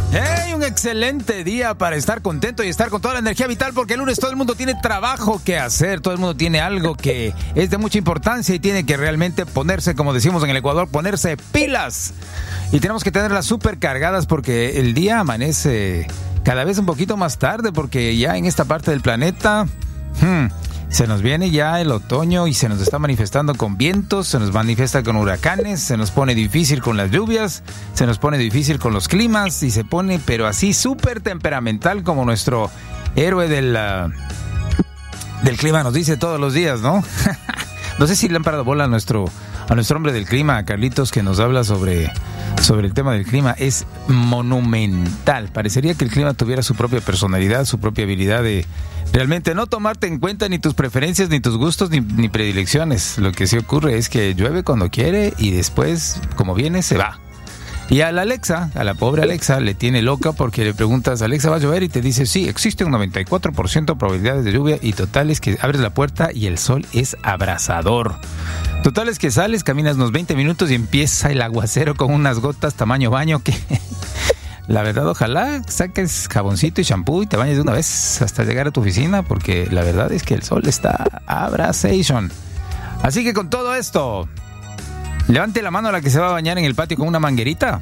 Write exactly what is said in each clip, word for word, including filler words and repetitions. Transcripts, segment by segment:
¡Hey! Un excelente día para estar contento y estar con toda la energía vital, porque el lunes todo el mundo tiene trabajo que hacer, todo el mundo tiene algo que es de mucha importancia y tiene que realmente ponerse, como decimos en el Ecuador, ponerse pilas. Y tenemos que tenerlas súper cargadas porque el día amanece cada vez un poquito más tarde, porque ya en esta parte del planeta hmm, se nos viene ya el otoño y se nos está manifestando con vientos, se nos manifiesta con huracanes, se nos pone difícil con las lluvias, se nos pone difícil con los climas y se pone, pero así súper temperamental, como nuestro héroe del, uh, del clima nos dice todos los días, ¿no? No sé si le han parado bola a nuestro, a nuestro hombre del clima, a Carlitos, que nos habla sobre, sobre el tema del clima. Es monumental. Parecería que el clima tuviera su propia personalidad, su propia habilidad de realmente no tomarte en cuenta ni tus preferencias, ni tus gustos, ni, ni predilecciones. Lo que sí ocurre es que llueve cuando quiere y después, como viene, se va. Y a la Alexa, a la pobre Alexa, le tiene loca porque le preguntas, Alexa, ¿va a llover? Y te dice, sí, existe un noventa y cuatro por ciento de probabilidades de lluvia, y total es que abres la puerta y el sol es abrasador. Total es que sales, caminas unos veinte minutos y empieza el aguacero con unas gotas tamaño baño que... La verdad, ojalá saques jaboncito y shampoo y te bañes de una vez hasta llegar a tu oficina, porque la verdad es que el sol está abrasation. Así que con todo esto, levante la mano a la que se va a bañar en el patio con una manguerita.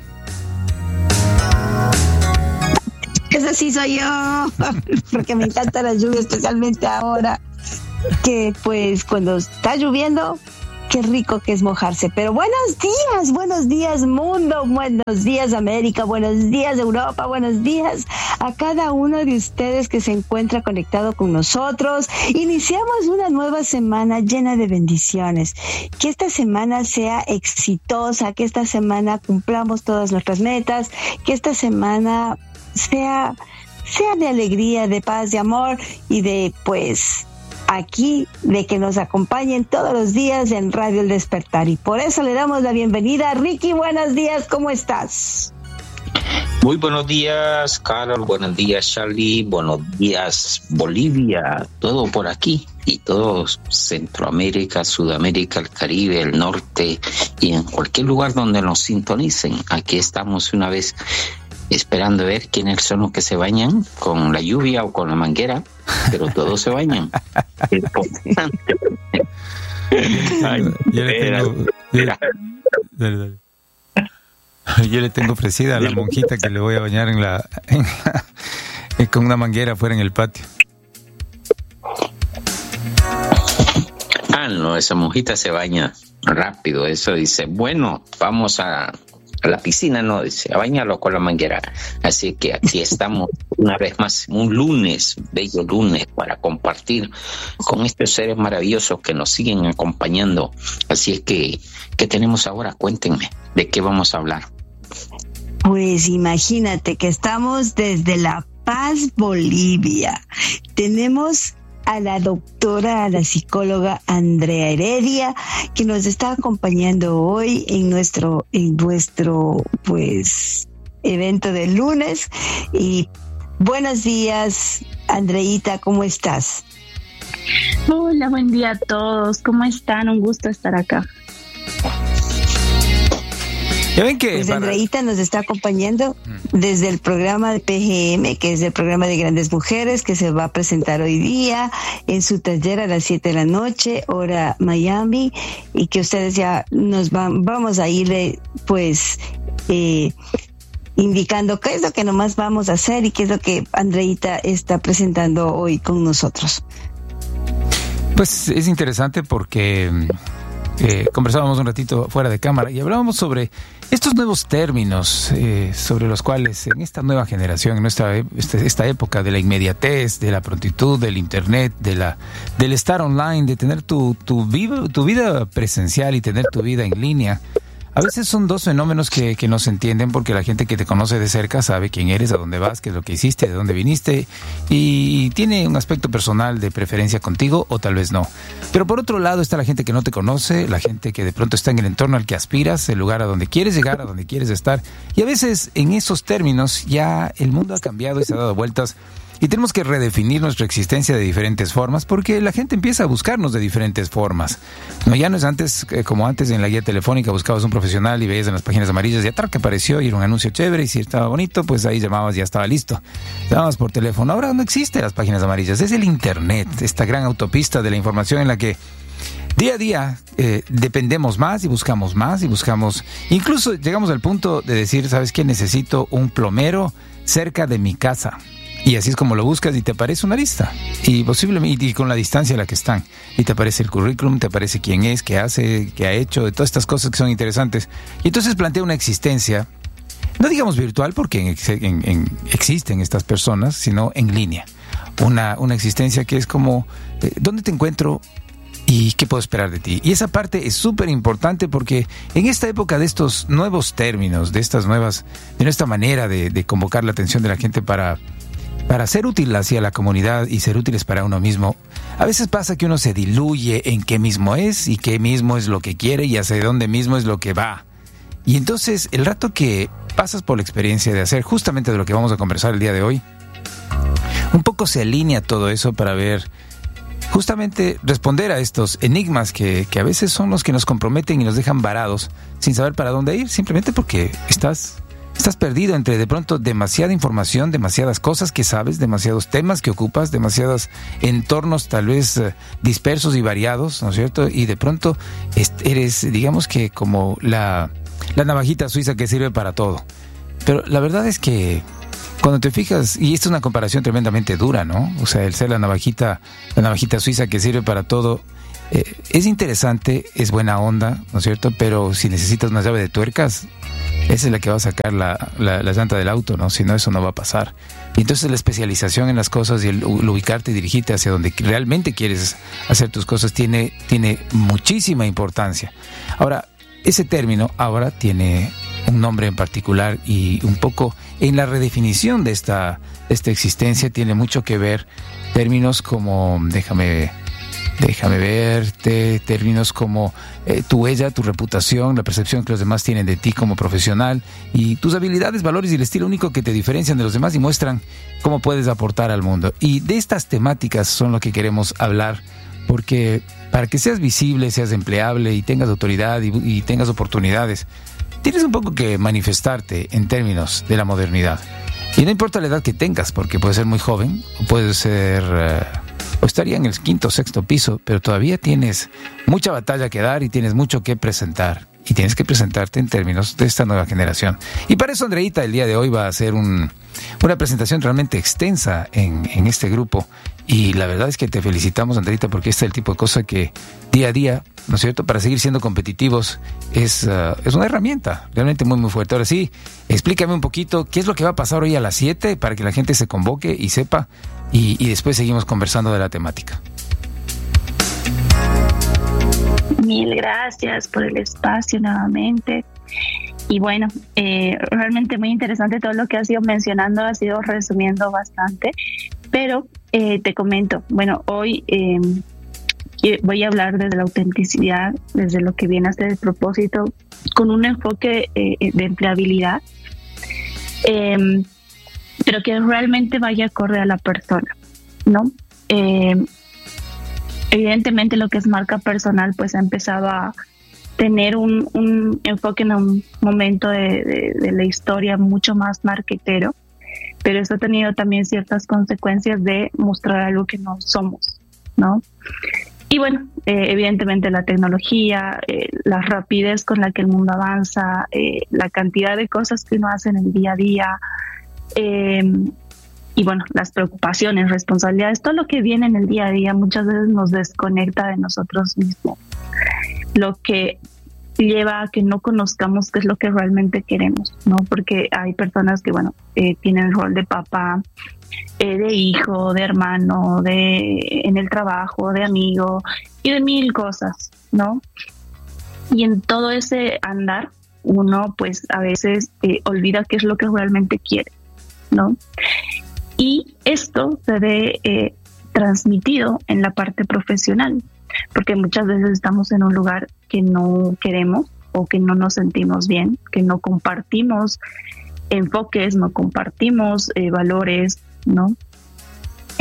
Esa sí soy yo, porque me encanta la lluvia, especialmente ahora que pues cuando está lloviendo, qué rico que es mojarse. Pero buenos días, buenos días mundo, buenos días América, buenos días Europa, buenos días a cada uno de ustedes que se encuentra conectado con nosotros. Iniciamos una nueva semana llena de bendiciones. Que esta semana sea exitosa, que esta semana cumplamos todas nuestras metas, que esta semana sea, sea de alegría, de paz, de amor y de pues... aquí de que nos acompañen todos los días en Radio El Despertar. Y por eso le damos la bienvenida a Ricky. Buenos días, ¿cómo estás? Muy buenos días, Carol. Buenos días, Charlie. Buenos días, Bolivia. Todo por aquí. Y todo Centroamérica, Sudamérica, el Caribe, el norte y en cualquier lugar donde nos sintonicen. Aquí estamos una vez esperando ver quiénes son los que se bañan con la lluvia o con la manguera, pero todos se bañan. Ay, yo, le tengo, yo, dale, dale. yo le tengo ofrecida a la monjita que le voy a bañar en la, en la con una manguera afuera en el patio. Ah, no, esa monjita se baña rápido. Eso dice, bueno, vamos a a la piscina, no, dice, a bañarlo con la manguera. Así que aquí estamos una vez más, un lunes, bello lunes, para compartir con estos seres maravillosos que nos siguen acompañando. Así es que, ¿qué tenemos ahora? Cuéntenme, ¿de qué vamos a hablar? Pues imagínate que estamos desde La Paz, Bolivia. Tenemos a la doctora, a la psicóloga Andrea Heredia, que nos está acompañando hoy en nuestro, en nuestro, pues, evento del lunes. Y buenos días, Andreita, ¿cómo estás? Hola, buen día a todos. ¿Cómo están? Un gusto estar acá. ¿Ya ven que pues para... Andreita nos está acompañando desde el programa de P G M, que es el programa de Grandes Mujeres, que se va a presentar hoy día en su taller a las siete de la noche, hora Miami, y que ustedes ya nos van, vamos a ir pues eh, indicando qué es lo que nomás vamos a hacer y qué es lo que Andreita está presentando hoy con nosotros. Pues es interesante porque eh, conversábamos un ratito fuera de cámara y hablábamos sobre estos nuevos términos eh, sobre los cuales en esta nueva generación, en nuestra esta, esta época de la inmediatez, de la prontitud, del internet, de la del estar online, de tener tu tu vida, tu vida presencial y tener tu vida en línea, a veces son dos fenómenos que, que no se entienden, porque la gente que te conoce de cerca sabe quién eres, a dónde vas, qué es lo que hiciste, de dónde viniste, y tiene un aspecto personal de preferencia contigo o tal vez no. Pero por otro lado está la gente que no te conoce, la gente que de pronto está en el entorno al que aspiras, el lugar a donde quieres llegar, a donde quieres estar, y a veces en esos términos ya el mundo ha cambiado y se ha dado vueltas. y tenemos que redefinir nuestra existencia de diferentes formas porque la gente empieza a buscarnos de diferentes formas. No, ya no es antes, eh, como antes en la guía telefónica buscabas un profesional y veías en las páginas amarillas y atrás que apareció y era un anuncio chévere y si estaba bonito, pues ahí llamabas y ya estaba listo. Llamabas por teléfono. Ahora no existen las páginas amarillas, es el internet, esta gran autopista de la información en la que día a día eh, dependemos más y buscamos más y buscamos, incluso llegamos al punto de decir, ¿sabes qué? Necesito un plomero cerca de mi casa. Y así es como lo buscas y te aparece una lista. Y posiblemente y con la distancia a la que están. Y te aparece el currículum, te aparece quién es, qué hace, qué ha hecho, de todas estas cosas que son interesantes. Y entonces plantea una existencia, no digamos virtual, porque en, en, en, existen estas personas, sino en línea. Una, una existencia que es como, eh, ¿dónde te encuentro? ¿Y qué puedo esperar de ti? Y esa parte es súper importante porque en esta época de estos nuevos términos, de estas nuevas, de nuestra manera de, de convocar la atención de la gente para, para ser útil hacia la comunidad y ser útiles para uno mismo, a veces pasa que uno se diluye en qué mismo es y qué mismo es lo que quiere y hacia dónde mismo es lo que va. Y entonces el rato que pasas por la experiencia de hacer justamente de lo que vamos a conversar el día de hoy, un poco se alinea todo eso para ver justamente responder a estos enigmas que, que a veces son los que nos comprometen y nos dejan varados sin saber para dónde ir, simplemente porque estás, estás perdido entre de pronto demasiada información, demasiadas cosas que sabes, demasiados temas que ocupas, demasiados entornos tal vez eh, dispersos y variados, ¿no es cierto? Y de pronto eres, digamos que como la, la navajita suiza que sirve para todo. Pero la verdad es que cuando te fijas, y esto es una comparación tremendamente dura, ¿no? O sea, el ser la navajita, la navajita suiza que sirve para todo, eh, es interesante, es buena onda, ¿no es cierto? Pero si necesitas una llave de tuercas, esa es la que va a sacar la, la, la llanta del auto, ¿no? Si no, eso no va a pasar. Y entonces la especialización en las cosas y el, el ubicarte y dirigirte hacia donde realmente quieres hacer tus cosas tiene, tiene muchísima importancia. Ahora, ese término ahora tiene un nombre en particular y un poco en la redefinición de esta, de esta existencia tiene mucho que ver términos como, déjame, déjame verte, términos como eh, tu huella, tu reputación, la percepción que los demás tienen de ti como profesional y tus habilidades, valores y el estilo único que te diferencian de los demás y muestran cómo puedes aportar al mundo. Y de estas temáticas son lo que queremos hablar porque para que seas visible, seas empleable y tengas autoridad y, y tengas oportunidades, tienes un poco que manifestarte en términos de la modernidad. Y no importa la edad que tengas, porque puedes ser muy joven, o puedes ser, uh, o estaría en el quinto o sexto piso, pero todavía tienes mucha batalla que dar y tienes mucho que presentar. Y tienes que presentarte en términos de esta nueva generación. Y para eso Andreita el día de hoy va a hacer un, una presentación realmente extensa en, en este grupo. Y la verdad es que te felicitamos, Andreita, porque este es el tipo de cosa que día a día, ¿no es cierto?, para seguir siendo competitivos es, uh, es una herramienta realmente muy muy fuerte. Ahora sí, explícame un poquito qué es lo que va a pasar hoy a las siete para que la gente se convoque y sepa y, y después seguimos conversando de la temática. Mil gracias por el espacio nuevamente. Y bueno, eh, realmente muy interesante todo lo que has ido mencionando, has ido resumiendo bastante, pero eh, te comento, bueno, hoy eh, voy a hablar desde la autenticidad, desde lo que viene a ser el propósito, con un enfoque eh, de empleabilidad, eh, pero que realmente vaya acorde a la persona, ¿no? Eh, evidentemente lo que es marca personal pues ha empezado a tener un, un enfoque en un momento de, de, de la historia mucho más marketero, pero eso ha tenido también ciertas consecuencias de mostrar algo que no somos, ¿no? Y bueno, eh, evidentemente la tecnología, eh, la rapidez con la que el mundo avanza, eh, la cantidad de cosas que uno hace en el día a día, eh, y bueno, las preocupaciones, responsabilidades, todo lo que viene en el día a día muchas veces nos desconecta de nosotros mismos, lo que lleva a que no conozcamos qué es lo que realmente queremos, ¿no? Porque hay personas que, bueno, eh, tienen el rol de papá, eh, de hijo, de hermano, de en el trabajo, de amigo y de mil cosas, ¿no? Y en todo ese andar, uno pues a veces eh, olvida qué es lo que realmente quiere, ¿no? Y esto se ve eh, transmitido en la parte profesional, porque muchas veces estamos en un lugar que no queremos o que no nos sentimos bien, que no compartimos enfoques, no compartimos eh, valores, ¿no?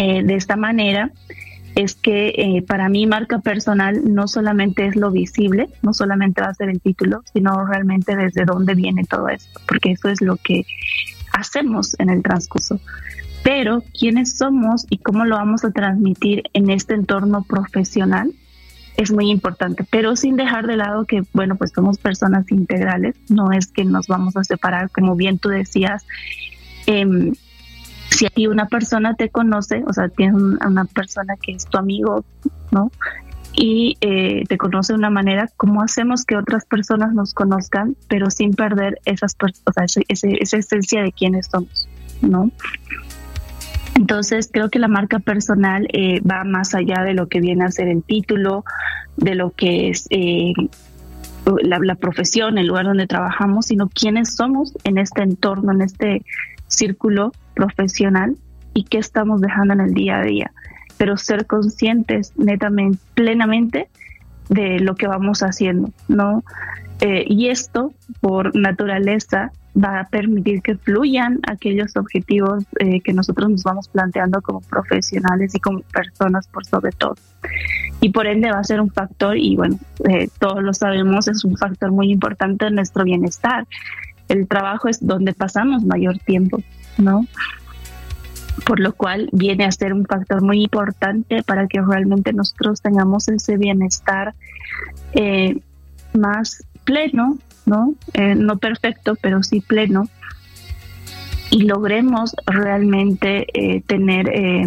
eh, de esta manera es que eh, para mí marca personal no solamente es lo visible, no solamente va a ser el título, sino realmente desde dónde viene todo esto, porque eso es lo que hacemos en el transcurso. Pero quiénes somos y cómo lo vamos a transmitir en este entorno profesional es muy importante, pero sin dejar de lado que, bueno, pues somos personas integrales, no es que nos vamos a separar, como bien tú decías. Eh, si aquí una persona te conoce, o sea, tienes una persona que es tu amigo, ¿no? Y eh, te conoce de una manera, ¿cómo hacemos que otras personas nos conozcan, pero sin perder esas, o sea, ese, ese, esa esencia de quiénes somos, ¿no? Entonces creo que la marca personal eh, va más allá de lo que viene a ser el título, de lo que es eh, la, la profesión, el lugar donde trabajamos, sino quiénes somos en este entorno, en este círculo profesional y qué estamos dejando en el día a día. Pero ser conscientes netamente, plenamente de lo que vamos haciendo, ¿no? Eh, y esto, por naturaleza, va a permitir que fluyan aquellos objetivos eh, que nosotros nos vamos planteando como profesionales y como personas por sobre todo. Y por ende va a ser un factor, y bueno, eh, todos lo sabemos, es un factor muy importante en nuestro bienestar. El trabajo es donde pasamos mayor tiempo, ¿no? Por lo cual viene a ser un factor muy importante para que realmente nosotros tengamos ese bienestar eh, más pleno, ¿no? Eh, no perfecto, pero sí pleno, y logremos realmente eh, tener eh,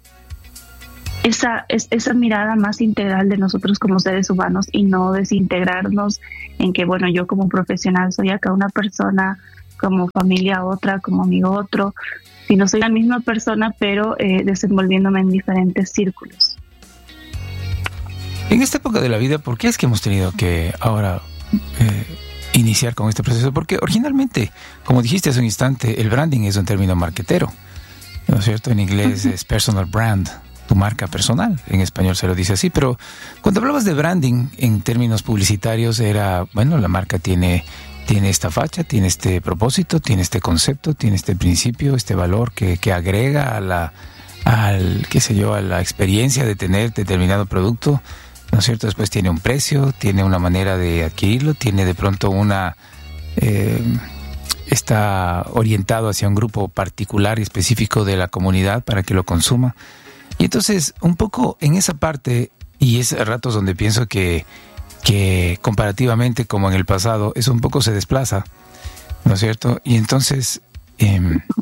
esa, es, esa mirada más integral de nosotros como seres humanos y no desintegrarnos en que, bueno, yo como profesional soy acá una persona, como familia otra, como amigo otro, sino soy la misma persona, pero eh, desenvolviéndome en diferentes círculos. En esta época de la vida, ¿por qué es que hemos tenido que ahora eh, iniciar con este proceso? Porque originalmente, como dijiste hace un instante, el branding es un término marquetero, ¿no es cierto? En inglés es personal brand, tu marca personal, en español se lo dice así, pero cuando hablabas de branding en términos publicitarios era, bueno, la marca tiene, tiene esta facha, tiene este propósito, tiene este concepto, tiene este principio, este valor que, que agrega a la, al, qué sé yo, a la experiencia de tener determinado producto, ¿no es cierto? Después tiene un precio, tiene una manera de adquirirlo, tiene de pronto una... Eh, está orientado hacia un grupo particular y específico de la comunidad para que lo consuma. Y entonces, un poco en esa parte, y es a ratos donde pienso que, que comparativamente como en el pasado, eso un poco se desplaza, ¿no es cierto? Y entonces... Eh,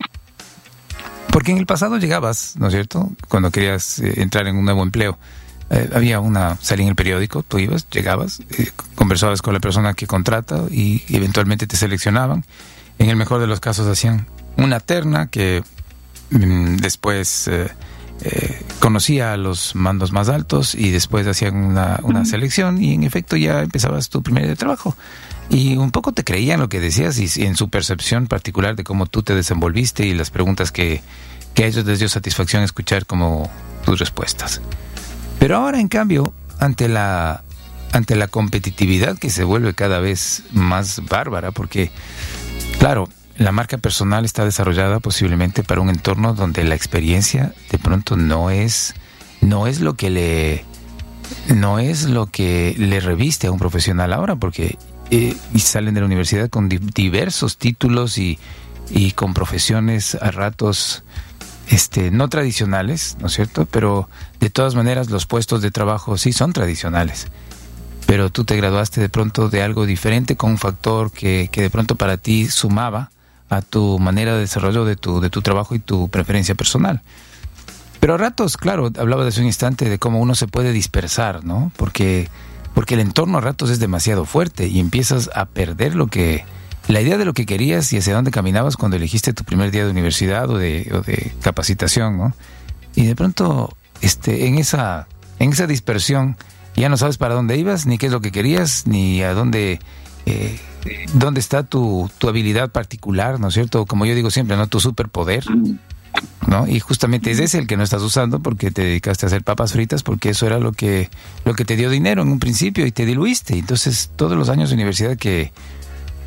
porque en el pasado llegabas, ¿no es cierto? Cuando querías eh, entrar en un nuevo empleo, Eh, había una, salía en el periódico, tú ibas, llegabas, eh, conversabas con la persona que contrata y eventualmente te seleccionaban. En el mejor de los casos hacían una terna que mm, después eh, eh, conocía a los mandos más altos y después hacían una, una selección y en efecto ya empezabas tu primer día de trabajo. Y un poco te creían lo que decías y, y en su percepción particular de cómo tú te desenvolviste y las preguntas que, que a ellos les dio satisfacción escuchar como tus respuestas. Pero ahora, en cambio, ante la ante la competitividad que se vuelve cada vez más bárbara, porque, claro, la marca personal está desarrollada posiblemente para un entorno donde la experiencia de pronto no es no es lo que le no es lo que le reviste a un profesional ahora, porque eh, salen de la universidad con di- diversos títulos y y con profesiones a ratos Este, no tradicionales, ¿no es cierto? Pero de todas maneras los puestos de trabajo sí son tradicionales. Pero tú te graduaste de pronto de algo diferente con un factor que, que de pronto para ti sumaba a tu manera de desarrollo de tu, de tu trabajo y tu preferencia personal. Pero a ratos, claro, hablaba de hace un instante de cómo uno se puede dispersar, ¿no? Porque, porque el entorno a ratos es demasiado fuerte y empiezas a perder lo que... la idea de lo que querías y hacia dónde caminabas cuando elegiste tu primer día de universidad o de, o de capacitación, ¿no? Y de pronto, este, en esa, en esa dispersión, ya no sabes para dónde ibas, ni qué es lo que querías, ni a dónde, eh, dónde está tu, tu habilidad particular, ¿no es cierto? Como yo digo siempre, ¿no? Tu superpoder, ¿no? Y justamente es ese el que no estás usando porque te dedicaste a hacer papas fritas, porque eso era lo que, lo que te dio dinero en un principio y te diluiste. Entonces, todos los años de universidad que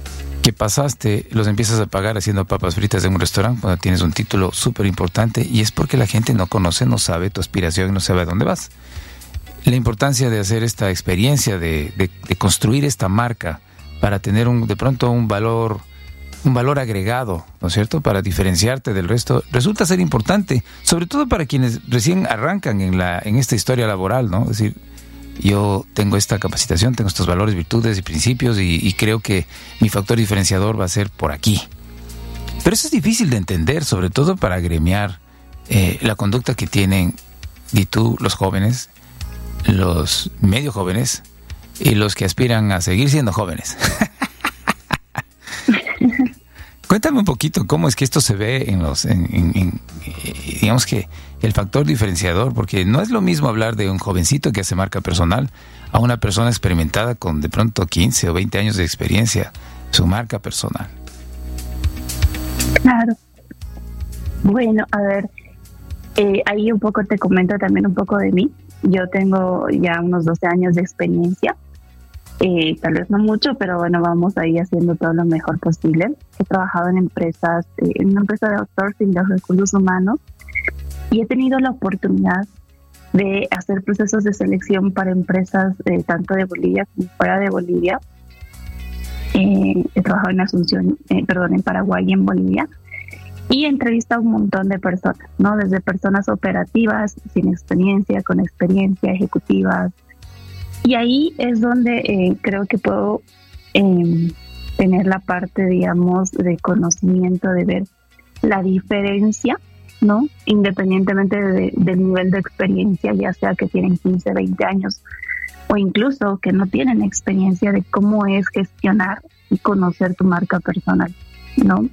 que pasaste los empiezas a pagar haciendo papas fritas en un restaurante cuando tienes un título súper importante, y es porque la gente no conoce, no sabe tu aspiración, no sabe a dónde vas. La importancia de hacer esta experiencia, de, de, de construir esta marca para tener un, de pronto un valor, un valor agregado, ¿no es cierto?, para diferenciarte del resto, resulta ser importante, sobre todo para quienes recién arrancan en la en esta historia laboral, ¿no? Es decir, yo tengo esta capacitación, tengo estos valores, virtudes y principios, y, y creo que mi factor diferenciador va a ser por aquí. Pero eso es difícil de entender, sobre todo para agremiar eh, la conducta que tienen, y tú, los jóvenes, los medio jóvenes y los que aspiran a seguir siendo jóvenes. Cuéntame un poquito cómo es que esto se ve en los, en, en, en, digamos que el factor diferenciador, porque no es lo mismo hablar de un jovencito que hace marca personal a una persona experimentada con de pronto quince o veinte años de experiencia, su marca personal. Claro. Bueno, a ver, eh, ahí un poco te comento también un poco de mí. Yo tengo ya unos doce años de experiencia. Eh, tal vez no mucho, pero bueno, vamos ahí haciendo todo lo mejor posible. He trabajado en empresas, eh, en una empresa de outsourcing de recursos humanos, y he tenido la oportunidad de hacer procesos de selección para empresas eh, tanto de Bolivia como fuera de Bolivia. Eh, he trabajado en Asunción, eh, perdón, en Paraguay y en Bolivia, y he entrevistado a un montón de personas, ¿no? Desde personas operativas, sin experiencia, con experiencia, ejecutivas. Y ahí es donde eh, creo que puedo eh, tener la parte, digamos, de conocimiento, de ver la diferencia, ¿no? Independientemente de, del nivel de experiencia, ya sea que tienen quince, veinte años o incluso que no tienen experiencia, de cómo es gestionar y conocer tu marca personal, ¿no?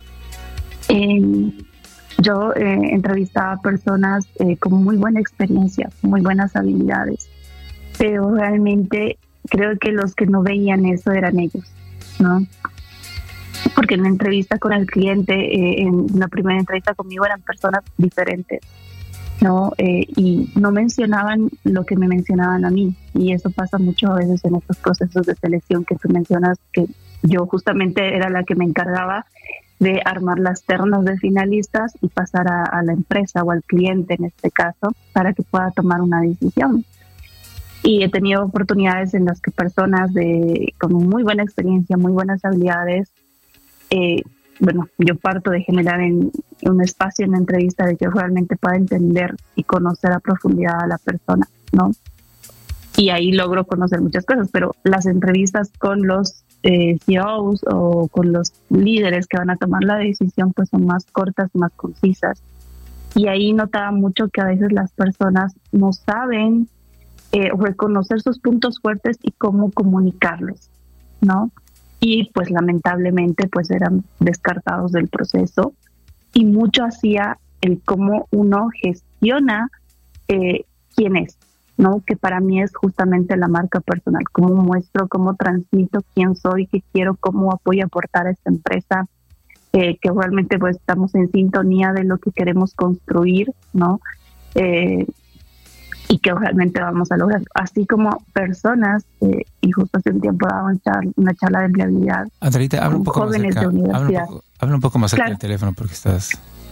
Eh, yo eh, entrevistaba a personas eh, con muy buena experiencia, muy buenas habilidades, pero realmente creo que los que no veían eso eran ellos, ¿no? Porque en la entrevista con el cliente, eh, en la primera entrevista conmigo, eran personas diferentes, ¿no? Eh, y no mencionaban lo que me mencionaban a mí, y eso pasa mucho a veces en estos procesos de selección que tú mencionas, que yo justamente era la que me encargaba de armar las ternas de finalistas y pasar a, a la empresa o al cliente en este caso para que pueda tomar una decisión. Y he tenido oportunidades en las que personas de con muy buena experiencia, muy buenas habilidades, eh, bueno, yo parto de generar en, en un espacio en la entrevista de que realmente pueda entender y conocer a profundidad a la persona, ¿no? Y ahí logro conocer muchas cosas, pero las entrevistas con los eh, C E Os o con los líderes que van a tomar la decisión pues son más cortas, más concisas. Y ahí notaba mucho que a veces las personas no saben eh, reconocer sus puntos fuertes y cómo comunicarlos, ¿no? Y pues lamentablemente pues eran descartados del proceso, y mucho hacía el cómo uno gestiona eh, quién es, ¿no? Que para mí es justamente la marca personal, cómo muestro, cómo transmito quién soy, qué quiero, cómo voy a aportar a esta empresa, eh, que realmente pues estamos en sintonía de lo que queremos construir, ¿no? Eh, y que realmente vamos a lograr, así como personas, eh, y justo hace un tiempo daba una charla, una charla de empleabilidad. Andreita, habla un poco más cerca, de universidad. Habla un poco, habla un poco más cerca claro. del teléfono porque estás...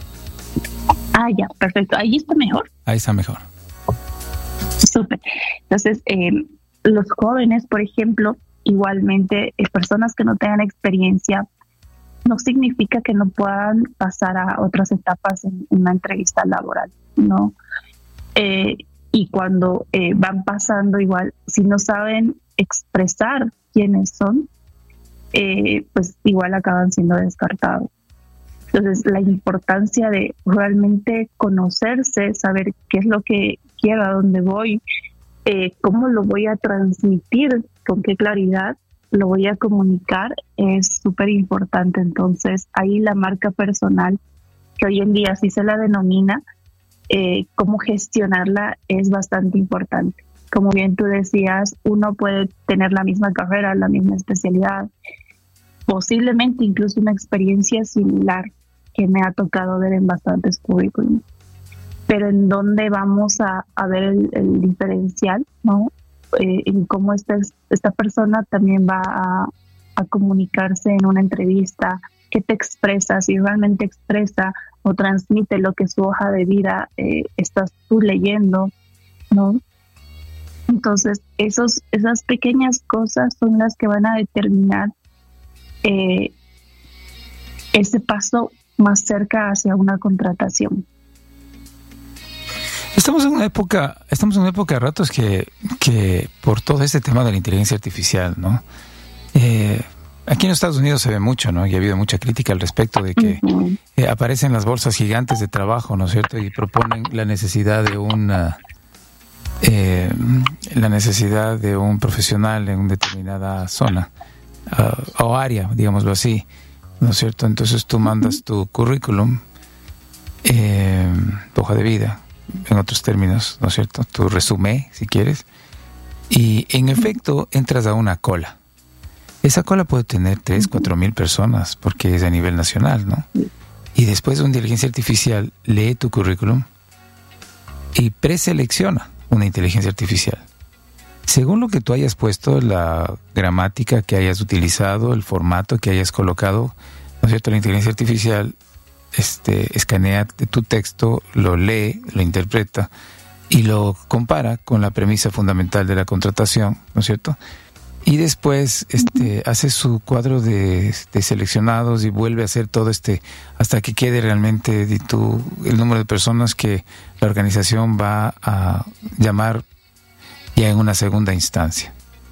Ah, ya, perfecto. ¿Ahí está mejor? Ahí está mejor. Súper. Entonces, eh, los jóvenes, por ejemplo, igualmente, eh, personas que no tengan experiencia, no significa que no puedan pasar a otras etapas en, en una entrevista laboral, ¿no? Eh, y cuando eh, van pasando, igual, si no saben expresar quiénes son, eh, pues igual acaban siendo descartados. Entonces, la importancia de realmente conocerse, saber qué es lo que quiero, a dónde voy, eh, cómo lo voy a transmitir, con qué claridad lo voy a comunicar, es súper importante. Entonces, ahí la marca personal, que hoy en día así se la denomina, eh, cómo gestionarla es bastante importante. Como bien tú decías, uno puede tener la misma carrera, la misma especialidad, posiblemente incluso una experiencia similar que me ha tocado ver en bastantes currículums. Pero en dónde vamos a, a ver el, el diferencial, ¿no? Eh, en cómo esta, esta persona también va a a comunicarse en una entrevista, qué te expresa, si realmente expresa o transmite lo que su hoja de vida eh, estás tú leyendo, ¿no? Entonces, esos, esas pequeñas cosas son las que van a determinar eh, ese paso más cerca hacia una contratación. Estamos en una época, estamos en una época de ratos que, que por todo este tema de la inteligencia artificial, ¿no? Eh, aquí en Estados Unidos se ve mucho, ¿no? Y ha habido mucha crítica al respecto de que uh-huh. eh, aparecen las bolsas gigantes de trabajo, ¿no es cierto? Y proponen la necesidad de una eh, la necesidad de un profesional en una determinada zona uh, o área, digámoslo así, ¿no es cierto? Entonces tú mandas tu currículum, eh, tu hoja de vida, en otros términos, ¿no es cierto? Tu resumen, si quieres, y en efecto entras a una cola. Esa cola puede tener tres, cuatro mil personas porque es a nivel nacional, ¿no? Y después una inteligencia artificial lee tu currículum y preselecciona una inteligencia artificial. Según lo que tú hayas puesto, la gramática que hayas utilizado, el formato que hayas colocado, ¿no es cierto? La inteligencia artificial este, escanea tu texto, lo lee, lo interpreta y lo compara con la premisa fundamental de la contratación, ¿no es cierto? Y después este, hace su cuadro de, de seleccionados y vuelve a hacer todo este, hasta que quede realmente de tu, el número de personas que la organización va a llamar ya en una segunda instancia.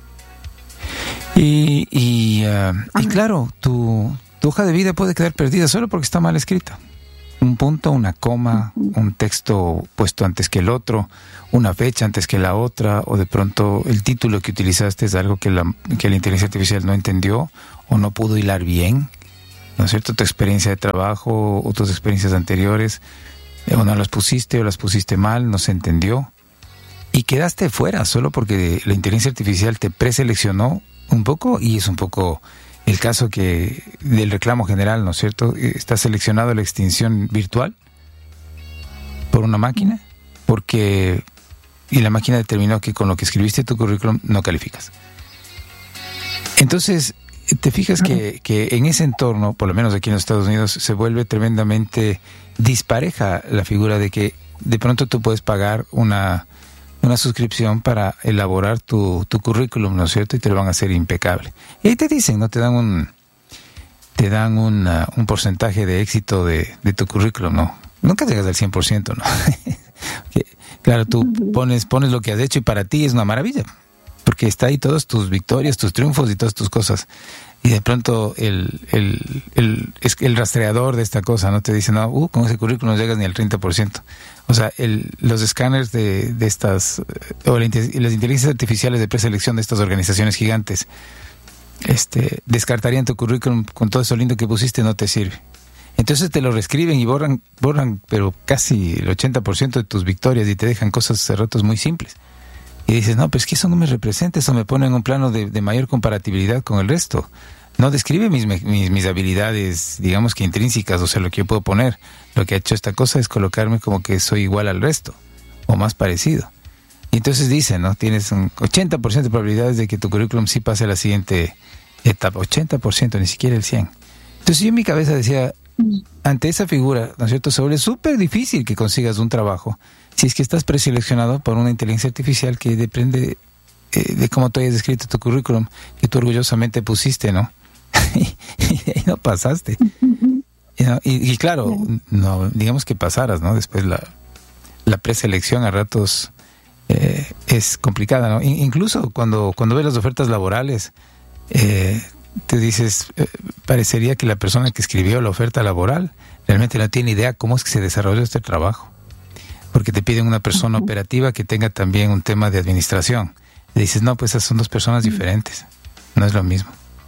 Y, y, uh, y claro, tu, tu hoja de vida puede quedar perdida solo porque está mal escrita. Un punto, una coma, un texto puesto antes que el otro, una fecha antes que la otra, o de pronto el título que utilizaste es algo que la, que la inteligencia artificial no entendió o no pudo hilar bien, ¿no es cierto? Tu experiencia de trabajo o tus experiencias anteriores, o no las pusiste o las pusiste mal, no se entendió. Y quedaste fuera solo porque la inteligencia artificial te preseleccionó un poco, y es un poco el caso que del reclamo general, ¿no es cierto? Está seleccionado la extinción virtual por una máquina, porque y la máquina determinó que con lo que escribiste tu currículum no calificas. Entonces, te fijas que, que en ese entorno, por lo menos aquí en los Estados Unidos, se vuelve tremendamente dispareja la figura de que de pronto tú puedes pagar una, una suscripción para elaborar tu, tu currículum, ¿no es cierto? Y te lo van a hacer impecable. Y ahí te dicen, ¿no? Te dan un te dan una, un porcentaje de éxito de, de tu currículum, ¿no? Nunca llegas al cien por ciento, ¿no? Claro, tú pones, pones lo que has hecho y para ti es una maravilla, porque está ahí todas tus victorias, tus triunfos y todas tus cosas. Y de pronto el, el, el, el, el rastreador de esta cosa no te dice, no, uh, con ese currículum no llegas ni al treinta por ciento. O sea, el, los escáneres de, de estas, o la, las inteligencias artificiales de preselección de estas organizaciones gigantes, este, descartarían tu currículum con todo eso lindo que pusiste, no te sirve. Entonces te lo reescriben y borran, borran, pero casi el ochenta por ciento de tus victorias y te dejan cosas, retos muy simples. Y dices, no, pero es que eso no me representa, eso me pone en un plano de, de mayor comparatividad con el resto. No describe mis, mis, mis habilidades, digamos que intrínsecas, o sea, lo que yo puedo poner. Lo que ha hecho esta cosa es colocarme como que soy igual al resto, o más parecido. Y entonces dice, ¿no? Tienes un ochenta por ciento de probabilidades de que tu currículum sí pase a la siguiente etapa. ochenta por ciento, ni siquiera el cien por ciento. Entonces yo en mi cabeza decía, ante esa figura, ¿no es cierto? Se vuelve súper difícil que consigas un trabajo si es que estás preseleccionado por una inteligencia artificial que depende eh, de cómo tú hayas escrito tu currículum, que tú orgullosamente pusiste, ¿no? y, y no pasaste. Y, no, y, y claro, no, digamos que pasaras, ¿no? Después la, la preselección a ratos eh, es complicada, ¿no? Incluso cuando, cuando ves las ofertas laborales, eh, te dices, eh, parecería que la persona que escribió la oferta laboral realmente no tiene idea cómo es que se desarrolla este trabajo, porque te piden una persona uh-huh. operativa que tenga también un tema de administración. Y dices, no, pues esas son dos personas diferentes, no es lo mismo.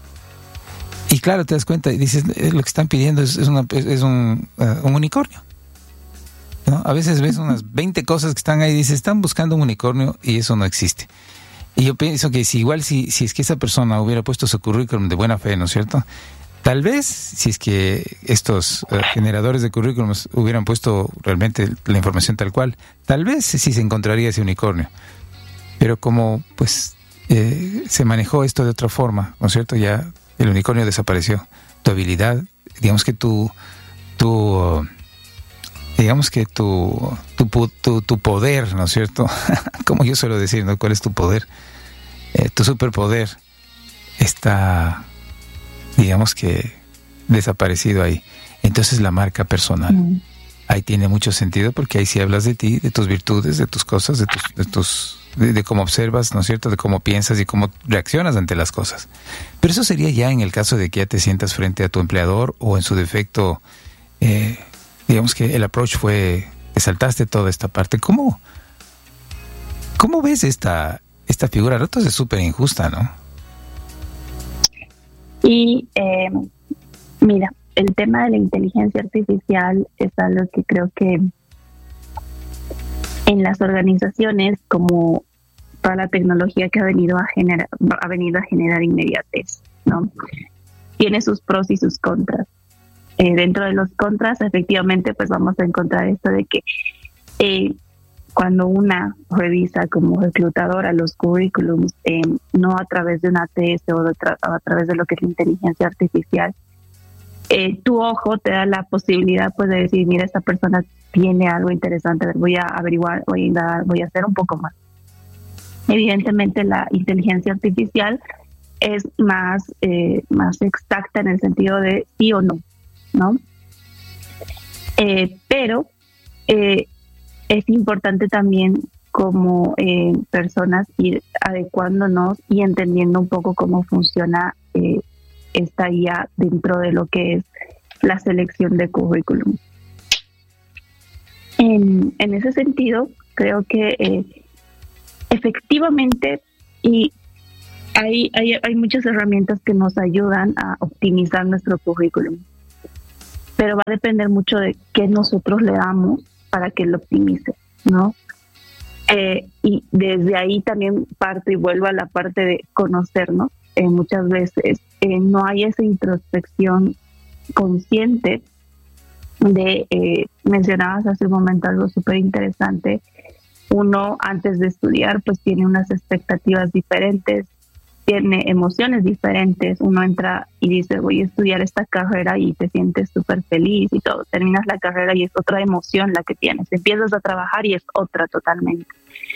Y claro, te das cuenta y dices, eh, lo que están pidiendo es, es, una, es, es un, uh, un unicornio, ¿no? A veces ves unas veinte cosas que están ahí y dices, están buscando un unicornio y eso no existe. Y yo pienso que si igual si, si es que esa persona hubiera puesto su currículum de buena fe, ¿no es cierto? Tal vez, si es que estos uh, generadores de currículums hubieran puesto realmente la información tal cual, tal vez sí se encontraría ese unicornio. Pero como pues eh, se manejó esto de otra forma, ¿no es cierto? Ya El unicornio desapareció. Tu habilidad, digamos que tu, tu digamos que tu, tu, tu, tu poder, ¿no es cierto? Como yo suelo decir, ¿no? ¿Cuál es tu poder? Eh, tu superpoder está, digamos que, desaparecido ahí. Entonces la marca personal, mm. ahí tiene mucho sentido, porque ahí sí hablas de ti, de tus virtudes, de tus cosas, de tus, de tus, de, de cómo observas, ¿no es cierto? De cómo piensas y cómo reaccionas ante las cosas. Pero eso sería ya en el caso de que ya te sientas frente a tu empleador, o en su defecto, eh, digamos que el approach fue, te saltaste toda esta parte. ¿Cómo, cómo ves esta, esta figura? Ratos es súper injusta, ¿no? Y eh, mira, el tema de la inteligencia artificial es algo que creo que en las organizaciones, como toda la tecnología que ha venido a generar, ha venido a generar inmediatez, ¿no? Tiene sus pros y sus contras. Eh, dentro de los contras, efectivamente, pues vamos a encontrar esto de que eh, cuando una revisa como reclutadora los currículums, eh, no a través de una T S o, de tra- o a través de lo que es la inteligencia artificial, eh, tu ojo te da la posibilidad, pues, de decir, mira, esta persona tiene algo interesante, voy a averiguar, voy a indagar, voy a hacer un poco más. Evidentemente, la inteligencia artificial es más, eh, más exacta en el sentido de sí o no, ¿no? Eh, pero eh, es importante también como eh, personas ir adecuándonos y entendiendo un poco cómo funciona eh, esta I A dentro de lo que es la selección de currículum. En, en ese sentido, creo que eh, efectivamente y hay, hay, hay muchas herramientas que nos ayudan a optimizar nuestro currículum, pero va a depender mucho de qué nosotros le damos para que lo optimice, ¿no? Eh, y desde ahí también parto y vuelvo a la parte de conocernos. Eh, muchas veces eh, no hay esa introspección consciente de, eh, mencionabas hace un momento algo súper interesante, uno antes de estudiar pues tiene unas expectativas diferentes, tiene emociones diferentes, uno entra y dice voy a estudiar esta carrera y te sientes súper feliz y todo, terminas la carrera y es otra emoción la que tienes, empiezas a trabajar y es otra totalmente.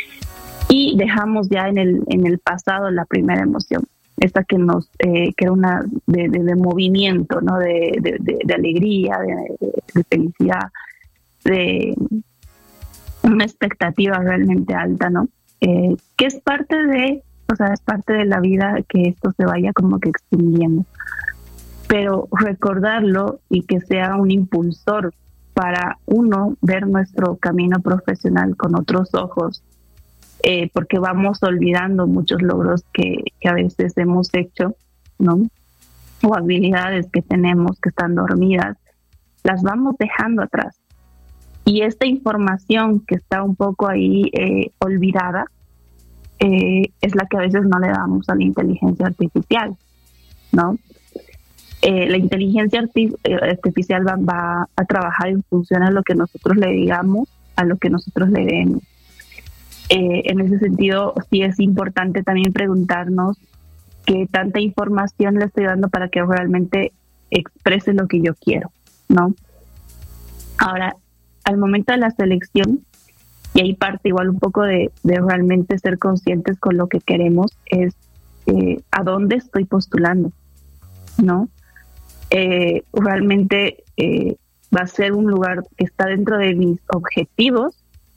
Y dejamos ya en el, en el pasado la primera emoción, esta que nos eh, que era una de, de, de movimiento, ¿no? de, de, de, de alegría, de, de, de felicidad, de una expectativa realmente alta, ¿no? Eh, que es parte de, o sea, es parte de la vida que esto se vaya como que extinguiendo. Pero recordarlo y que sea un impulsor para uno ver nuestro camino profesional con otros ojos, eh, porque vamos olvidando muchos logros que, que a veces hemos hecho, ¿no? O habilidades que tenemos que están dormidas, las vamos dejando atrás. Y esta información que está un poco ahí eh, olvidada, eh, es la que a veces no le damos a la inteligencia artificial, ¿no? Eh, la inteligencia arti- artificial va, va a trabajar en función a lo que nosotros le digamos, a lo que nosotros le demos. Eh, en ese sentido, sí es importante también preguntarnos qué tanta información le estoy dando para que realmente exprese lo que yo quiero, ¿no? Ahora, al momento de la selección, y ahí parte igual un poco de, de realmente ser conscientes con lo que queremos, es eh, a dónde estoy postulando, ¿no? Eh, realmente eh, va a ser un lugar que está dentro de mis objetivos,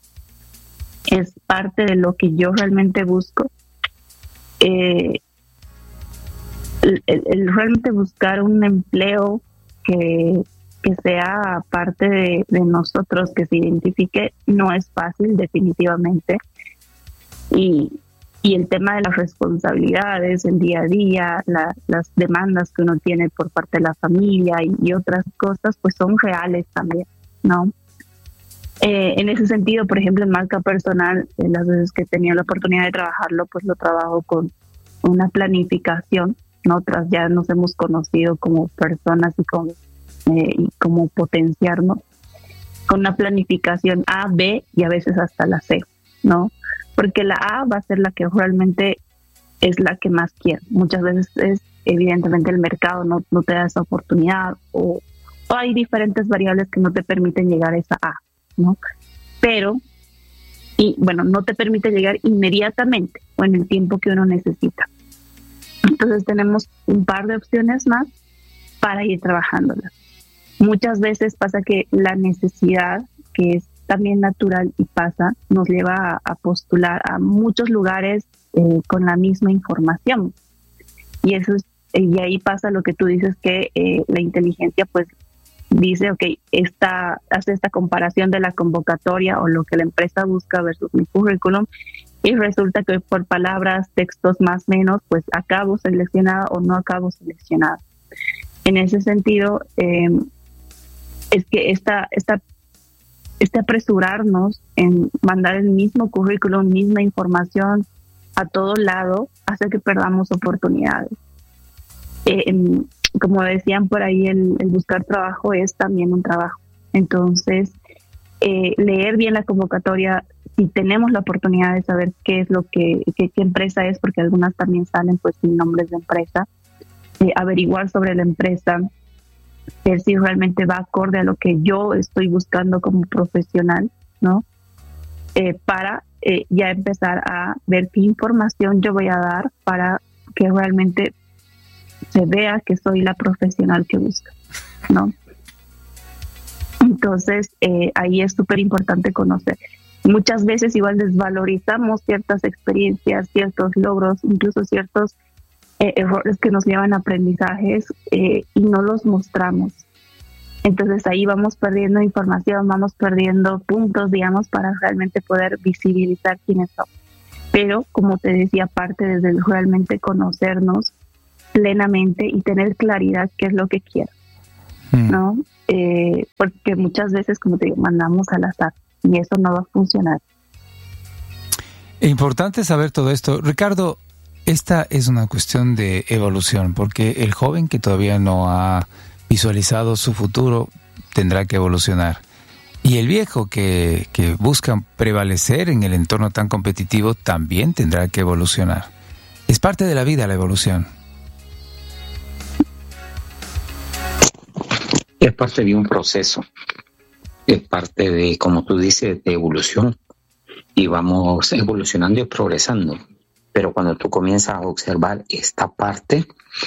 es parte de lo que yo realmente busco. Eh, el, el, el realmente buscar un empleo que, que sea parte de, de nosotros, que se identifique, no es fácil definitivamente. Y, y el tema de las responsabilidades, el día a día, la, las demandas que uno tiene por parte de la familia y, y otras cosas, pues son reales también, ¿no? Eh, en ese sentido, por ejemplo, en marca personal, en las veces que he tenido la oportunidad de trabajarlo, pues lo trabajo con una planificación. Nosotras ya nos hemos conocido como personas y como, eh, y como potenciarnos con una planificación A, B y a veces hasta la C, ¿no? Porque la A va a ser la que realmente es la que más quiero. Muchas veces es evidentemente el mercado no, no te da esa oportunidad, o, o hay diferentes variables que no te permiten llegar a esa A, ¿no? Pero, y bueno, no te permite llegar inmediatamente o en el tiempo que uno necesita. Entonces tenemos un par de opciones más para ir trabajándolas. Muchas veces pasa que la necesidad, que es también natural y pasa, nos lleva a, a postular a muchos lugares eh, con la misma información. Y eso es, y ahí pasa lo que tú dices, que eh, la inteligencia pues dice, ok, esta, hace esta comparación de la convocatoria o lo que la empresa busca versus mi currículum, y resulta que por palabras, textos más menos, pues acabo seleccionada o no acabo seleccionada. En ese sentido, eh, es que esta, esta, este apresurarnos en mandar el mismo currículum, misma información a todo lado, hace que perdamos oportunidades. Eh, como decían por ahí, el, el buscar trabajo es también un trabajo. Entonces, eh, leer bien la convocatoria, si tenemos la oportunidad de saber qué es lo que, qué, qué empresa es, porque algunas también salen pues sin nombres de empresa, eh, averiguar sobre la empresa, ver si realmente va acorde a lo que yo estoy buscando como profesional, ¿no? Eh, para eh, ya empezar a ver qué información yo voy a dar para que realmente se vea que soy la profesional que busca, ¿no? Entonces, eh, ahí es súper importante conocer. Muchas veces igual desvalorizamos ciertas experiencias, ciertos logros, incluso ciertos eh, errores que nos llevan a aprendizajes eh, y no los mostramos. Entonces ahí vamos perdiendo información, vamos perdiendo puntos, digamos, para realmente poder visibilizar quiénes somos. Pero, como te decía, parte desde el realmente conocernos plenamente y tener claridad qué es lo que quiero, mm. ¿no? Eh, porque muchas veces, como te digo, mandamos al azar y eso no va a funcionar. Importante saber todo esto. Ricardo, esta es una cuestión de evolución, porque el joven que todavía no ha visualizado su futuro tendrá que evolucionar. Y el viejo que, que busca prevalecer en el entorno tan competitivo también tendrá que evolucionar. Es parte de la vida la evolución. Es parte de un proceso. Es parte de, como tú dices, de evolución. Y vamos evolucionando y progresando. Pero cuando tú comienzas a observar esta parte,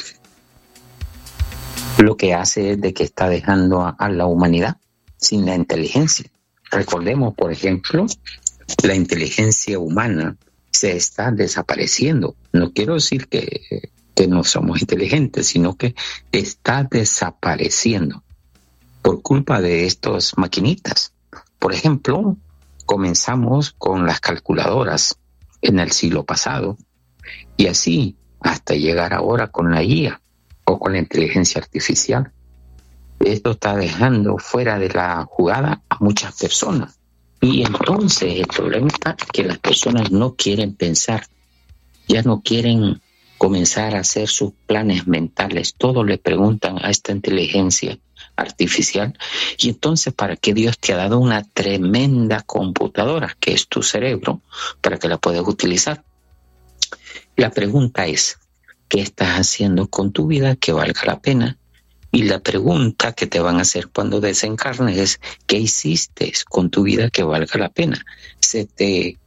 lo que hace es de que está dejando a, a la humanidad sin la inteligencia. Recordemos, por ejemplo, la inteligencia humana se está desapareciendo. No quiero decir que, que no somos inteligentes, sino que está desapareciendo por culpa de estas maquinitas. Por ejemplo, comenzamos con las calculadoras en el siglo pasado y así hasta llegar ahora con la I A o con la inteligencia artificial. Esto está dejando fuera de la jugada a muchas personas. Y entonces el problema está que las personas no quieren pensar, ya no quieren comenzar a hacer sus planes mentales. Todo le preguntan a esta inteligencia artificial. Y entonces, ¿para qué Dios te ha dado una tremenda computadora, que es tu cerebro, para que la puedas utilizar? La pregunta es, ¿qué estás haciendo con tu vida que valga la pena? Y la pregunta que te van a hacer cuando desencarnes es, ¿qué hiciste con tu vida que valga la pena? Se te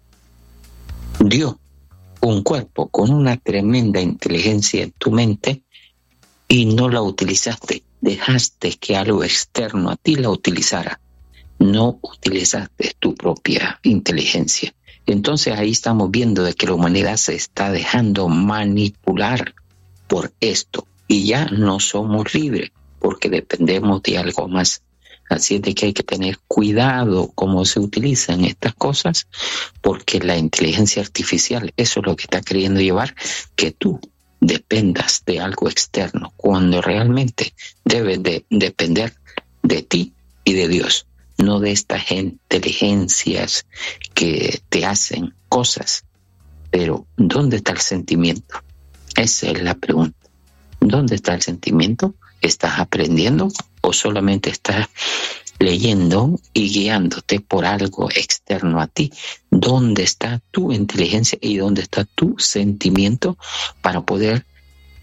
dio un cuerpo con una tremenda inteligencia en tu mente y no la utilizaste. Dejaste que algo externo a ti la utilizara. No utilizaste tu propia inteligencia. Entonces ahí estamos viendo de que la humanidad se está dejando manipular por esto. Y ya no somos libres porque dependemos de algo más. Así es de que hay que tener cuidado cómo se utilizan estas cosas, porque la inteligencia artificial, eso es lo que está queriendo llevar, que tú dependas de algo externo, cuando realmente debes de depender de ti y de Dios, no de estas inteligencias que te hacen cosas. Pero, ¿dónde está el sentimiento? Esa es la pregunta. ¿Dónde está el sentimiento? ¿Estás aprendiendo o solamente estás leyendo y guiándote por algo externo a ti? ¿Dónde está tu inteligencia y dónde está tu sentimiento para poder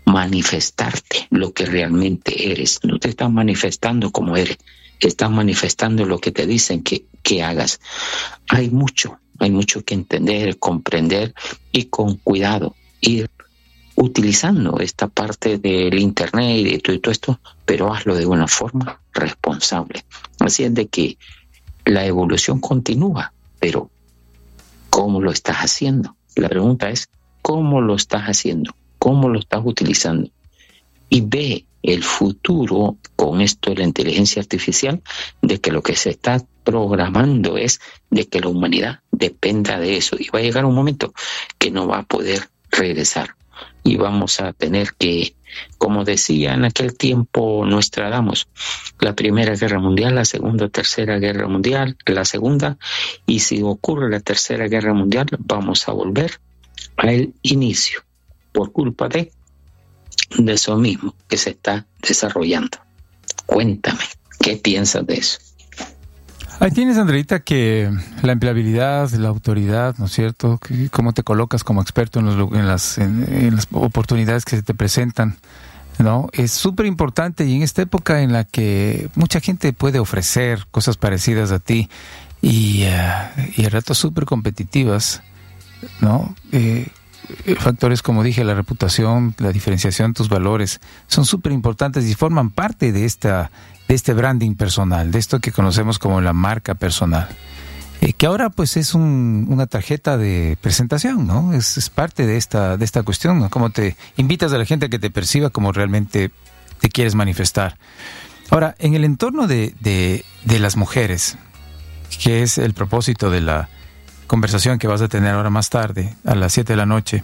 manifestarte lo que realmente eres. No te estás manifestando como eres, estás manifestando lo que te dicen que, que hagas. Hay mucho, hay mucho que entender, comprender y con cuidado ir utilizando esta parte del internet y de todo, y todo esto, pero hazlo de una forma responsable. Así es de que la evolución continúa, pero ¿cómo lo estás haciendo? La pregunta es, ¿cómo lo estás haciendo? ¿Cómo lo estás utilizando? Y ve el futuro con esto de la inteligencia artificial, de que lo que se está programando es de que la humanidad dependa de eso. Y va a llegar un momento que no va a poder regresar. Y vamos a tener que, como decía en aquel tiempo Nostradamus, la Primera Guerra Mundial, la Segunda, Tercera Guerra Mundial, la Segunda, y si ocurre la Tercera Guerra Mundial, vamos a volver al inicio, por culpa de, de eso mismo que se está desarrollando. Cuéntame, ¿qué piensas de eso? Ahí tienes, Andreita, que la empleabilidad, la autoridad, ¿no es cierto? Cómo te colocas como experto en, los, en, las, en, en las oportunidades que se te presentan, ¿no? Es súper importante, y en esta época en la que mucha gente puede ofrecer cosas parecidas a ti y, uh, y a ratos súper competitivas, ¿no? Eh, factores como dije, la reputación, la diferenciación, tus valores, son súper importantes y forman parte de esta de este branding personal, de esto que conocemos como la marca personal, eh, que ahora pues es un, una tarjeta de presentación, ¿no? Es, es parte de esta de esta cuestión, ¿no? Cómo te invitas a la gente a que te perciba como realmente te quieres manifestar. Ahora, en el entorno de, de, de las mujeres, que es el propósito de la conversación que vas a tener ahora más tarde, a las siete de la noche,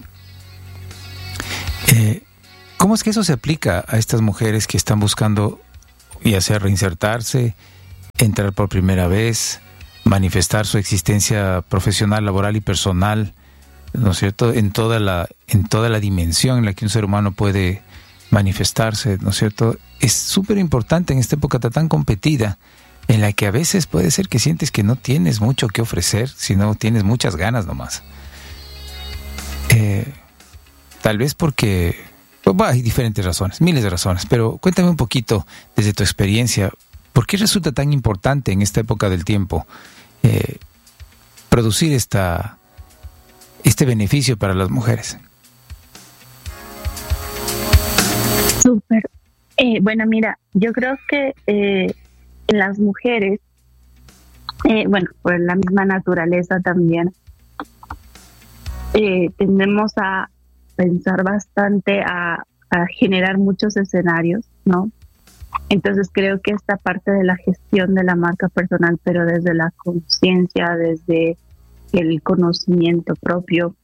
eh, ¿cómo es que eso se aplica a estas mujeres que están buscando y hacer reinsertarse, entrar por primera vez, manifestar su existencia profesional, laboral y personal, ¿no es cierto?, en toda la en toda la dimensión en la que un ser humano puede manifestarse, ¿no es cierto? Es súper importante en esta época tan competida, en la que a veces puede ser que sientes que no tienes mucho que ofrecer, sino tienes muchas ganas nomás. Eh, tal vez porque bueno, hay diferentes razones, miles de razones, pero cuéntame un poquito desde tu experiencia, ¿por qué resulta tan importante en esta época del tiempo eh, producir esta este beneficio para las mujeres? Súper. Eh, bueno, mira, yo creo que eh, las mujeres, eh, bueno, por la misma naturaleza también, eh, tendemos a pensar bastante, a, a generar muchos escenarios, ¿no? Entonces creo que esta parte de la gestión de la marca personal, pero desde la conciencia, desde el conocimiento propio,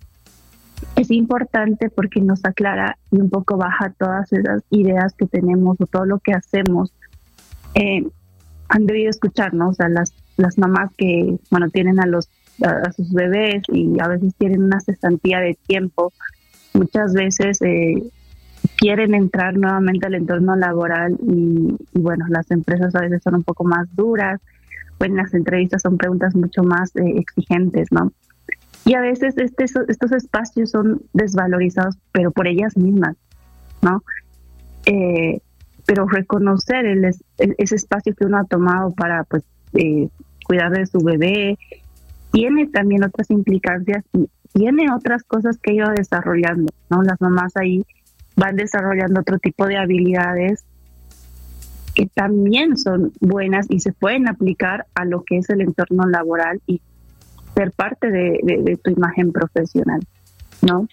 es importante porque nos aclara y un poco baja todas esas ideas que tenemos o todo lo que hacemos. Eh, han debido escucharnos, o sea, las, las mamás que, bueno, tienen a los a, a sus bebés y a veces tienen una cesantía de tiempo, muchas veces eh, quieren entrar nuevamente al entorno laboral y, y bueno, las empresas a veces son un poco más duras, o en las entrevistas son preguntas mucho más eh, exigentes, ¿no? Y a veces este, estos espacios son desvalorizados, pero por ellas mismas, ¿no? Eh, pero reconocer el, el, ese espacio que uno ha tomado para pues eh, cuidar de su bebé tiene también otras implicancias y tiene otras cosas que iba desarrollando, ¿no? Las mamás ahí van desarrollando otro tipo de habilidades que también son buenas y se pueden aplicar a lo que es el entorno laboral y ser parte de, de, de tu imagen profesional, ¿no?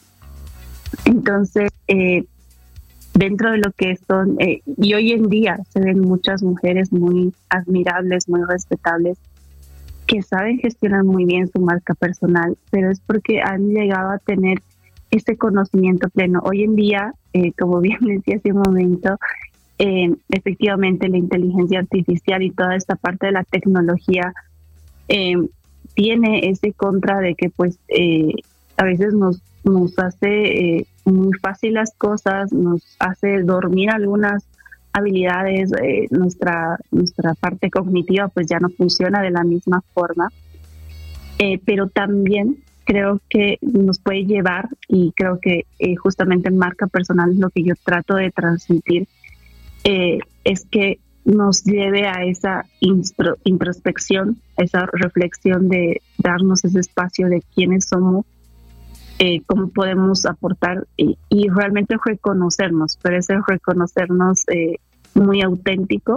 Entonces, eh, dentro de lo que son, eh, y hoy en día se ven muchas mujeres muy admirables, muy respetables, que saben gestionar muy bien su marca personal, pero es porque han llegado a tener ese conocimiento pleno. Hoy en día, eh, como bien decía hace un momento, eh, efectivamente la inteligencia artificial y toda esta parte de la tecnología eh, tiene ese contra de que pues eh, a veces nos, nos hace eh, muy fácil las cosas, nos hace dormir algunas habilidades, eh, nuestra nuestra parte cognitiva pues ya no funciona de la misma forma, eh, pero también creo que nos puede llevar, y creo que eh, justamente marca personal es lo que yo trato de transmitir, eh, es que nos lleve a esa instro, introspección, esa reflexión de darnos ese espacio de quiénes somos, eh, cómo podemos aportar y, y realmente reconocernos, pero ese reconocernos eh, muy auténtico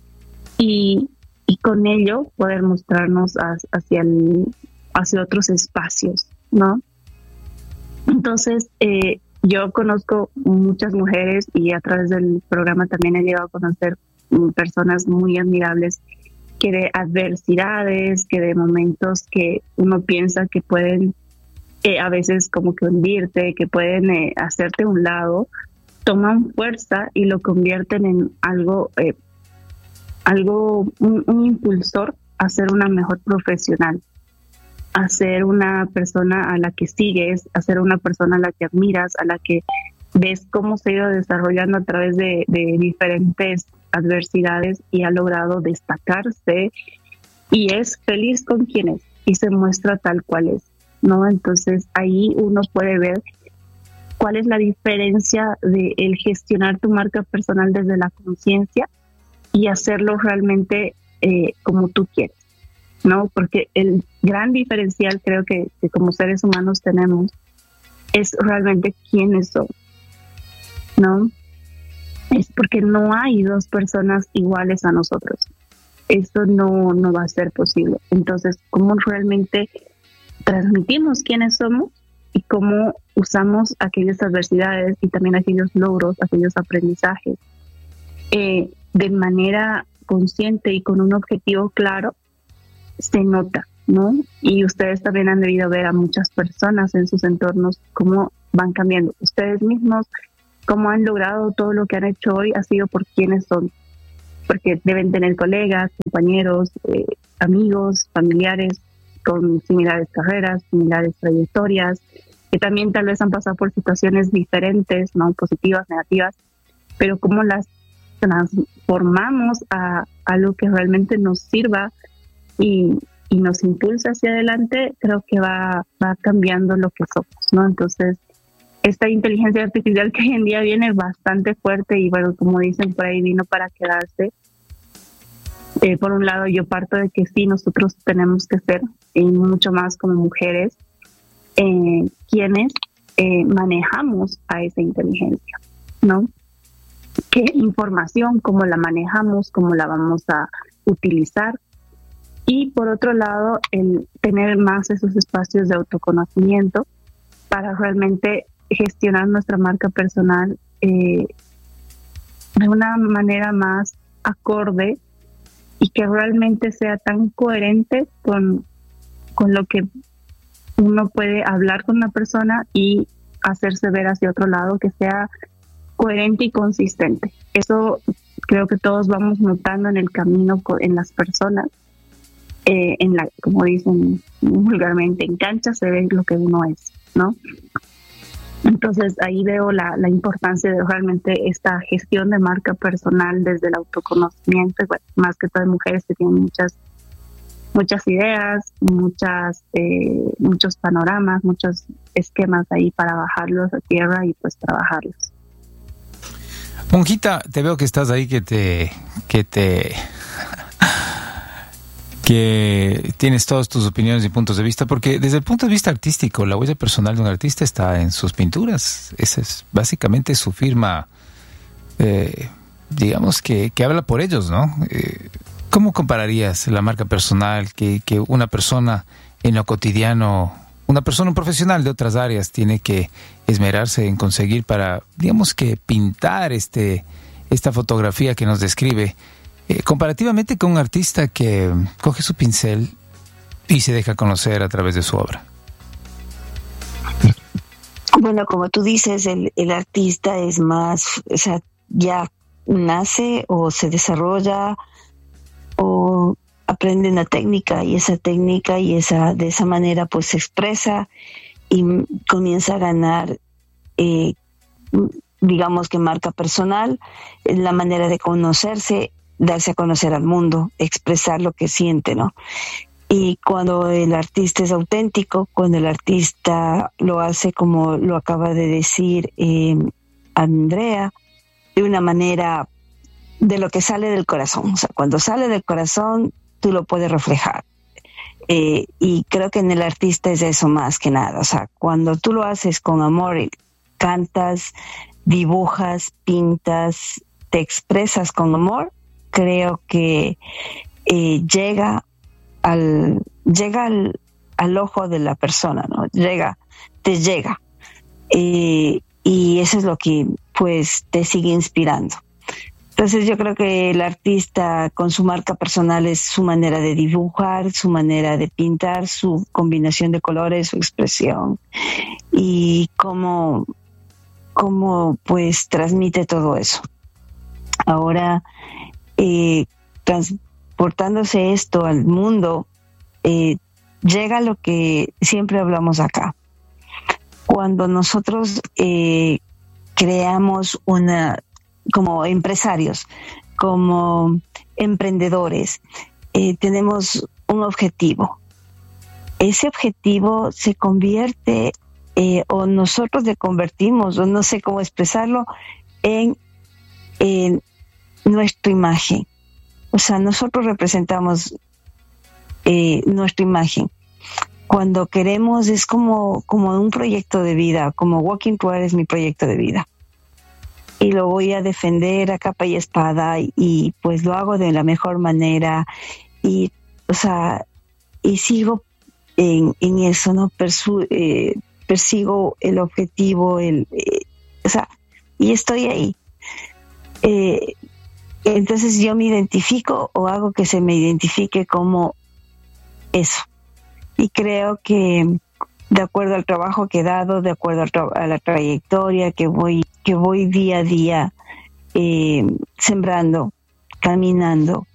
y, y con ello poder mostrarnos hacia, el, hacia otros espacios, ¿no? Entonces, eh, yo conozco muchas mujeres y a través del programa también he llegado a conocer personas muy admirables que de adversidades, que de momentos que uno piensa que pueden eh, a veces como que hundirte, que pueden eh, hacerte a un lado, toman fuerza y lo convierten en algo, eh, algo un, un impulsor a ser una mejor profesional, a ser una persona a la que sigues, a ser una persona a la que admiras, a la que ves cómo se ha ido desarrollando a través de, de diferentes adversidades y ha logrado destacarse y es feliz con quien es y se muestra tal cual es, ¿no? Entonces ahí uno puede ver cuál es la diferencia de el gestionar tu marca personal desde la conciencia y hacerlo realmente eh, como tú quieres, ¿no? Porque el gran diferencial creo que, que como seres humanos tenemos es realmente quiénes somos, ¿no? Es porque no hay dos personas iguales a nosotros. Eso no, no va a ser posible. Entonces, ¿cómo realmente transmitimos quiénes somos y cómo usamos aquellas adversidades y también aquellos logros, aquellos aprendizajes eh, de manera consciente y con un objetivo claro? Se nota, ¿no? Y ustedes también han debido ver a muchas personas en sus entornos cómo van cambiando. Ustedes mismos, cómo han logrado todo lo que han hecho hoy, ha sido por quienes son. Porque deben tener colegas, compañeros, eh, amigos, familiares con similares carreras, similares trayectorias, que también tal vez han pasado por situaciones diferentes, ¿no? Positivas, negativas, pero cómo las transformamos a algo que realmente nos sirva y, y nos impulsa hacia adelante, creo que va, va cambiando lo que somos, ¿no? Entonces, esta inteligencia artificial que hoy en día viene bastante fuerte y bueno, como dicen por ahí, vino para quedarse. Eh, por un lado, yo parto de que sí, nosotros tenemos que ser y mucho más como mujeres eh, quienes eh, manejamos a esa inteligencia, ¿no? ¿Qué información, cómo la manejamos, cómo la vamos a utilizar? Y por otro lado, el tener más esos espacios de autoconocimiento para realmente gestionar nuestra marca personal eh, de una manera más acorde y que realmente sea tan coherente con, con lo que uno puede hablar con una persona y hacerse ver hacia otro lado, que sea coherente y consistente. Eso creo que todos vamos notando en el camino en las personas. Eh, en la, como dicen vulgarmente, en cancha se ve lo que uno es, ¿no? Entonces ahí veo la, la importancia de realmente esta gestión de marca personal desde el autoconocimiento, bueno, más que todo mujeres que tienen muchas muchas ideas, muchas eh, muchos panoramas, muchos esquemas ahí para bajarlos a tierra y pues trabajarlos. Monjita, te veo que estás ahí, que te que te que tienes todas tus opiniones y puntos de vista, porque desde el punto de vista artístico, la huella personal de un artista está en sus pinturas. Esa es básicamente su firma, eh, digamos que, que habla por ellos, ¿no? Eh, ¿Cómo compararías la marca personal que, que una persona en lo cotidiano, una persona, un profesional de otras áreas tiene que esmerarse en conseguir para, digamos que pintar este esta fotografía que nos describe? Eh, comparativamente con un artista que coge su pincel y se deja conocer a través de su obra. Bueno, como tú dices, el, el artista es más, o sea, ya nace o se desarrolla o aprende una técnica y esa técnica y esa de esa manera pues se expresa y comienza a ganar, eh, digamos que marca personal, la manera de conocerse, darse a conocer al mundo, expresar lo que siente, ¿no? Y cuando el artista es auténtico, cuando el artista lo hace como lo acaba de decir eh, Andrea, de una manera de lo que sale del corazón. O sea, cuando sale del corazón, tú lo puedes reflejar. Eh, y creo que en el artista es eso más que nada. O sea, cuando tú lo haces con amor, cantas, dibujas, pintas, te expresas con amor, creo que eh, llega al llega al, al ojo de la persona, ¿no? Llega, te llega. Eh, y eso es lo que, pues, te sigue inspirando. Entonces yo creo que el artista con su marca personal es su manera de dibujar, su manera de pintar, su combinación de colores, su expresión y cómo, cómo pues transmite todo eso. Ahora, eh, transportándose esto al mundo, eh, llega lo que siempre hablamos acá. Cuando nosotros eh, creamos una... como empresarios, como emprendedores, eh, tenemos un objetivo. Ese objetivo se convierte, eh, o nosotros le convertimos, o no sé cómo expresarlo, en, en nuestra imagen. O sea, nosotros representamos eh, nuestra imagen. Cuando queremos, es como, como un proyecto de vida, como Walking Tour es mi proyecto de vida. Y lo voy a defender a capa y espada y, y pues lo hago de la mejor manera y, o sea, y sigo en, en eso, ¿no? Persu, eh, persigo el objetivo, el, eh, o sea, y estoy ahí. Eh, entonces yo me identifico o hago que se me identifique como eso. Y creo que de acuerdo al trabajo que he dado, de acuerdo a, tra- a la trayectoria que voy que voy día a día eh, sembrando, caminando,